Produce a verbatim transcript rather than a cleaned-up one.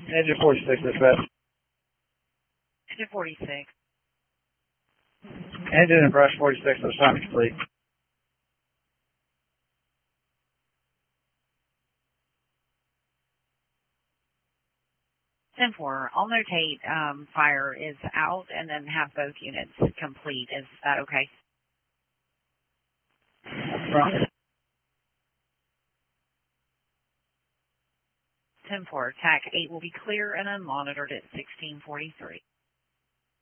Engine forty-six, dispatch. Engine forty-six. Engine and brush forty-six, assignment complete. ten four, I'll notate um, fire is out and then have both units complete. Is that okay? Front. ten four, T A C eight will be clear and unmonitored at sixteen forty-three.